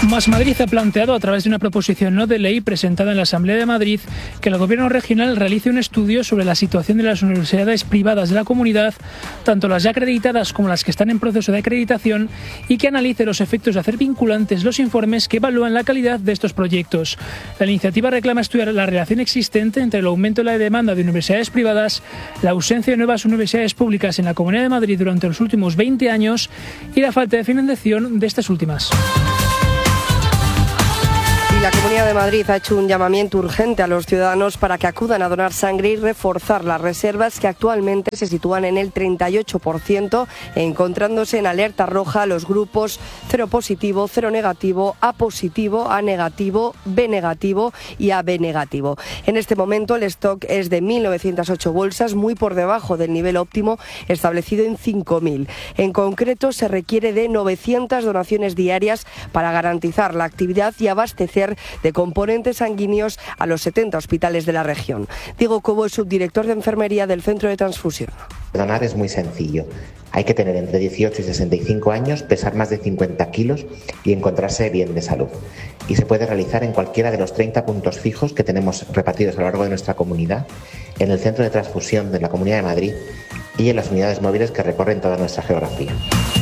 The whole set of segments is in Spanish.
Más Madrid ha planteado a través de una proposición no de ley presentada en la Asamblea de Madrid que el Gobierno regional realice un estudio sobre la situación de las universidades privadas de la comunidad, tanto las ya acreditadas como las que están en proceso de acreditación, y que analice los efectos de hacer vinculantes los informes que evalúan la calidad de estos proyectos. La iniciativa reclama estudiar la relación existente entre el aumento de la demanda de universidades privadas, la ausencia de nuevas universidades públicas en la Comunidad de Madrid durante los últimos 20 años y la falta de financiación de estas últimas. La Comunidad de Madrid ha hecho un llamamiento urgente a los ciudadanos para que acudan a donar sangre y reforzar las reservas que actualmente se sitúan en el 38%, encontrándose en alerta roja los grupos 0 positivo, 0 negativo, A positivo, A negativo, B negativo y AB negativo. En este momento el stock es de 1.908 bolsas, muy por debajo del nivel óptimo establecido en 5.000. En concreto, se requiere de 900 donaciones diarias para garantizar la actividad y abastecer de componentes sanguíneos a los 70 hospitales de la región. Diego Cobo es subdirector de enfermería del Centro de Transfusión. Donar es muy sencillo. Hay que tener entre 18 y 65 años, pesar más de 50 kilos y encontrarse bien de salud. Y se puede realizar en cualquiera de los 30 puntos fijos que tenemos repartidos a lo largo de nuestra comunidad, en el Centro de Transfusión de la Comunidad de Madrid y en las unidades móviles que recorren toda nuestra geografía.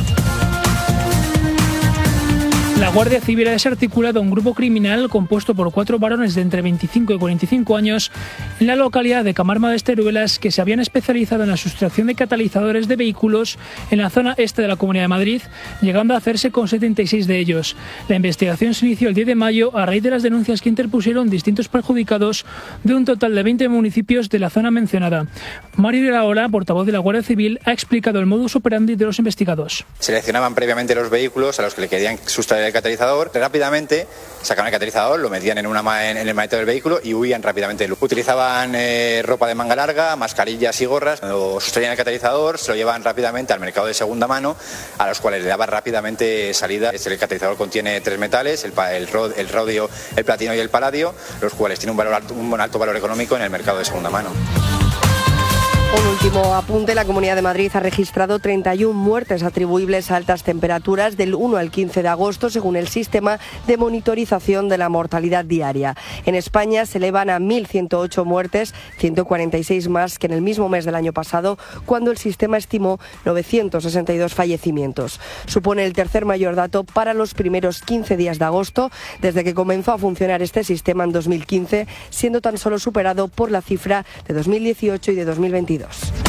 La Guardia Civil ha desarticulado un grupo criminal compuesto por 4 varones de entre 25 y 45 años en la localidad de Camarma de Teruelas, que se habían especializado en la sustracción de catalizadores de vehículos en la zona este de la Comunidad de Madrid, llegando a hacerse con 76 de ellos. La investigación se inició el 10 de mayo a raíz de las denuncias que interpusieron distintos perjudicados de un total de 20 municipios de la zona mencionada. Mario Iraola, portavoz de la Guardia Civil, ha explicado el modus operandi de los investigados. Seleccionaban previamente los vehículos a los que le querían sustraer el catalizador, rápidamente sacaban el catalizador, lo metían en el maletero del vehículo y huían rápidamente. Utilizaban ropa de manga larga, mascarillas y gorras, o sustraían el catalizador, se lo llevaban rápidamente al mercado de segunda mano, a los cuales le daban rápidamente salida. El catalizador contiene 3 metales, el rodio, el platino y el paladio, los cuales tienen un alto valor económico en el mercado de segunda mano. Un último apunte, la Comunidad de Madrid ha registrado 31 muertes atribuibles a altas temperaturas del 1 al 15 de agosto, según el sistema de monitorización de la mortalidad diaria. En España se elevan a 1.108 muertes, 146 más que en el mismo mes del año pasado, cuando el sistema estimó 962 fallecimientos. Supone el tercer mayor dato para los primeros 15 días de agosto, desde que comenzó a funcionar este sistema en 2015, siendo tan solo superado por la cifra de 2018 y de 2022.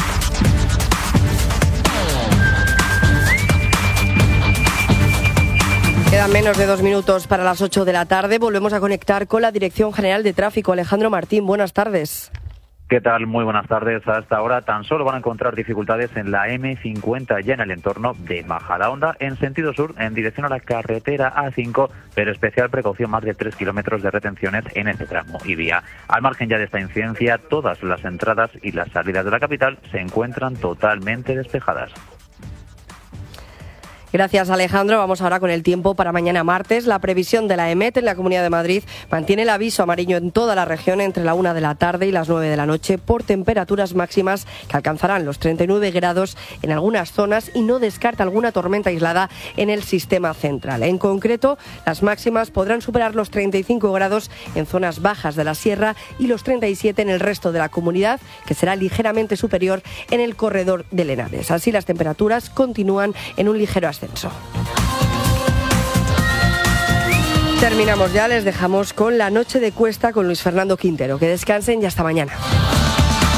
Quedan menos de 2 minutos para las 8 de la tarde. Volvemos a conectar con la Dirección General de Tráfico. Alejandro Martín, buenas tardes. ¿Qué tal? Muy buenas tardes. Hasta ahora tan solo van a encontrar dificultades en la M50 y en el entorno de Majadahonda en sentido sur en dirección a la carretera A5, pero especial precaución, más de 3 kilómetros de retenciones en este tramo y vía. Al margen ya de esta incidencia, todas las entradas y las salidas de la capital se encuentran totalmente despejadas. Gracias, Alejandro. Vamos ahora con el tiempo para mañana martes. La previsión de la EMET en la Comunidad de Madrid mantiene el aviso amarillo en toda la región entre la 1 de la tarde y las 9 de la noche por temperaturas máximas que alcanzarán los 39 grados en algunas zonas y no descarta alguna tormenta aislada en el sistema central. En concreto, las máximas podrán superar los 35 grados en zonas bajas de la sierra y los 37 en el resto de la comunidad, que será ligeramente superior en el corredor del Henares. Así, las temperaturas continúan en un ligero ascenso. Terminamos ya, les dejamos con la noche de cuesta con Luis Fernando Quintero. Que descansen y hasta mañana.